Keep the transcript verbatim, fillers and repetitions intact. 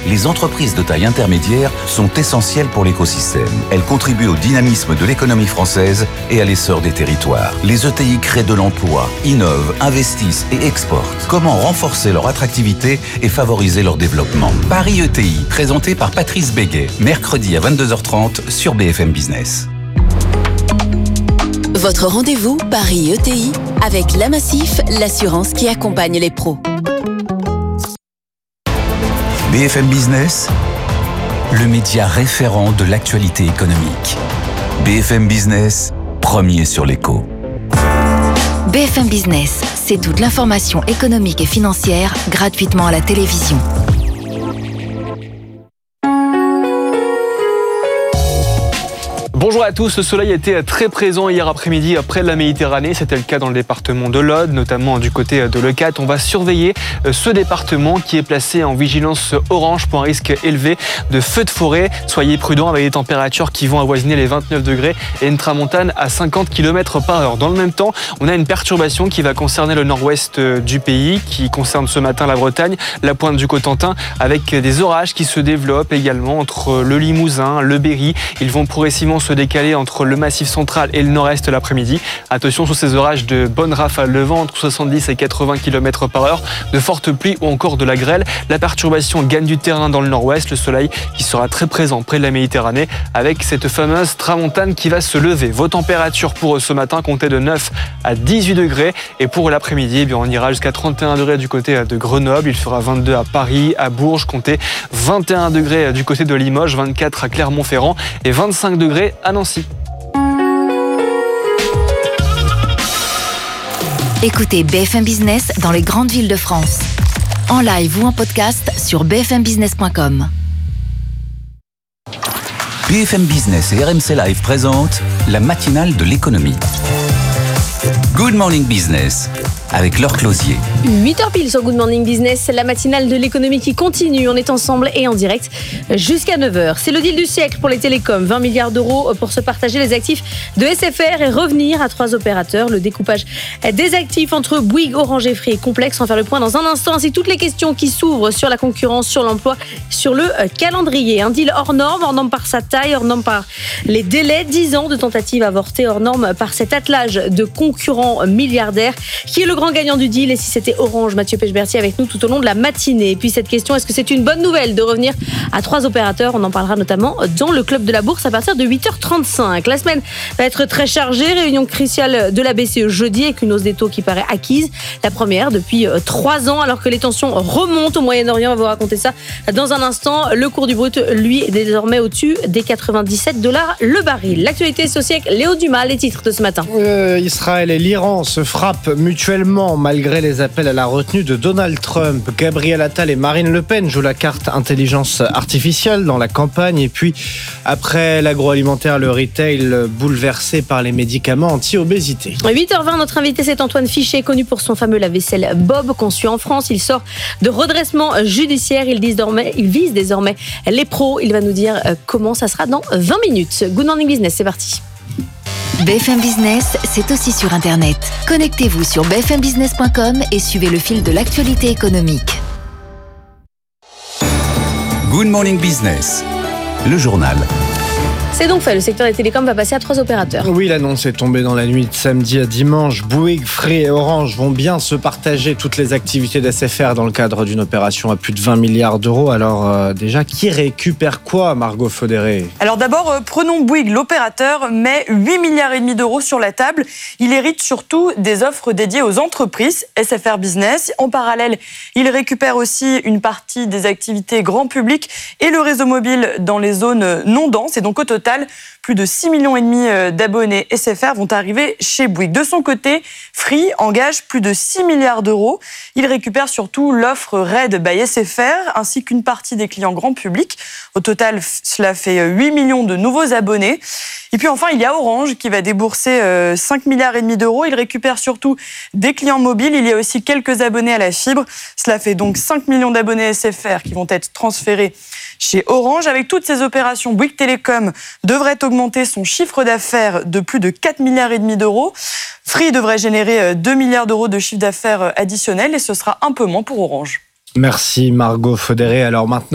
Les entreprises de taille intermédiaire sont essentielles pour l'écosystème. Elles contribuent au dynamisme de l'économie française et à l'essor des territoires. Les E T I créent de l'emploi, innovent, investissent et exportent. Comment renforcer leur attractivité et favoriser leur développement? Paris E T I, présenté par Patrice Béguet, mercredi à vingt-deux heures trente sur B F M Business. Votre rendez-vous Paris E T I avec La Massif, l'assurance qui accompagne les pros. B F M Business, le média référent de l'actualité économique. B F M Business, premier sur l'écho. B F M Business, c'est toute l'information économique et financière gratuitement à la télévision. Bonjour à tous, le soleil était très présent hier après-midi près de la Méditerranée. C'était le cas dans le département de l'Aude, notamment du côté de Leucate. On va surveiller ce département qui est placé en vigilance orange pour un risque élevé de feux de forêt. Soyez prudents avec des températures qui vont avoisiner les vingt-neuf degrés et une tramontane à cinquante kilomètres par heure. Dans le même temps, on a une perturbation qui va concerner le nord-ouest du pays, qui concerne ce matin la Bretagne, la pointe du Cotentin, avec des orages qui se développent également entre le Limousin, le Berry. Ils vont progressivement se décaler entre le Massif central et le nord-est l'après-midi. Attention sur ces orages de bonnes rafales de vent entre soixante-dix et quatre-vingts kilomètres par heure, de fortes pluies ou encore de la grêle. La perturbation gagne du terrain dans le nord-ouest, le soleil qui sera très présent près de la Méditerranée avec cette fameuse tramontane qui va se lever. Vos températures pour ce matin comptaient de neuf à dix-huit degrés et pour l'après-midi, eh bien, on ira jusqu'à trente et un degrés du côté de Grenoble. Il fera vingt-deux à Paris, à Bourges, comptez vingt et un degrés du côté de Limoges, vingt-quatre à Clermont-Ferrand et vingt-cinq degrés à Nancy. Écoutez B F M Business dans les grandes villes de France. En live ou en podcast sur b f m business point com. B F M Business et R M C Live présentent la matinale de l'économie. Good Morning Business avec Laure Closier. huit heures pile sur Good Morning Business, la matinale de l'économie qui continue. On est ensemble et en direct jusqu'à neuf heures. C'est le deal du siècle pour les télécoms. vingt milliards d'euros pour se partager les actifs de S F R et revenir à trois opérateurs. Le découpage des actifs entre Bouygues, Orange et Free est complexe. On va faire le point dans un instant. Ainsi toutes les questions qui s'ouvrent sur la concurrence, sur l'emploi, sur le calendrier. Un deal hors norme, hors norme par sa taille, hors norme par les délais. dix ans de tentatives avortées, hors norme par cet attelage de concurrents milliardaires. Qui est le grand gagnant du deal? Et si c'était Orange? Mathieu Pechberti avec nous tout au long de la matinée. Et puis cette question, est-ce que c'est une bonne nouvelle de revenir à trois opérateurs? On en parlera notamment dans le Club de la Bourse à partir de huit heures trente-cinq. La semaine va être très chargée. Réunion cruciale de la B C E jeudi avec une hausse des taux qui paraît acquise. La première depuis trois ans alors que les tensions remontent au Moyen-Orient. On va vous raconter ça dans un instant. Le cours du brut, lui, est désormais au-dessus des quatre-vingt-dix-sept dollars le baril. L'actualité sociale, Léo Dumas, les titres de ce matin. Euh, Israël et l'Iran se frappent mutuellement malgré les appels à la retenue de Donald Trump. Gabriel Attal et Marine Le Pen jouent la carte intelligence artificielle dans la campagne. Et puis, après l'agroalimentaire, le retail bouleversé par les médicaments anti-obésité. huit heures vingt, notre invité, c'est Antoine Fichet, connu pour son fameux lave-vaisselle Bob, conçu en France. Il sort de redressement judiciaire. Il, désormais, il vise désormais les pros. Il va nous dire comment ça sera dans vingt minutes. Good Morning Business, c'est parti. B F M Business, c'est aussi sur Internet. Connectez-vous sur b f m business point com et suivez le fil de l'actualité économique. Good Morning Business, le journal. C'est donc fait, le secteur des télécoms va passer à trois opérateurs. Oui, l'annonce est tombée dans la nuit de samedi à dimanche. Bouygues, Free et Orange vont bien se partager toutes les activités d'S F R dans le cadre d'une opération à plus de vingt milliards d'euros. Alors euh, déjà, qui récupère quoi, Margot Faudéré? Alors d'abord, euh, prenons Bouygues. L'opérateur met huit milliards et demi d'euros sur la table. Il hérite surtout des offres dédiées aux entreprises, S F R Business. En parallèle, il récupère aussi une partie des activités grand public et le réseau mobile dans les zones non denses. Et donc au total, plus de six millions et demi d'abonnés S F R vont arriver chez Bouygues. De son côté, Free engage plus de six milliards d'euros. Il récupère surtout l'offre Red by S F R ainsi qu'une partie des clients grand public. Au total, cela fait huit millions de nouveaux abonnés. Et puis enfin, il y a Orange qui va débourser cinq milliards et demi d'euros. Il récupère surtout des clients mobiles. Il y a aussi quelques abonnés à la fibre. Cela fait donc cinq millions d'abonnés S F R qui vont être transférés chez Orange. Avec toutes ces opérations, Bouygues Telecom devrait augmenter son chiffre d'affaires de plus de quatre milliards et demi d'euros. Free devrait générer deux milliards d'euros de chiffre d'affaires additionnel et ce sera un peu moins pour Orange. Merci Margot Faudéré. Alors maintenant,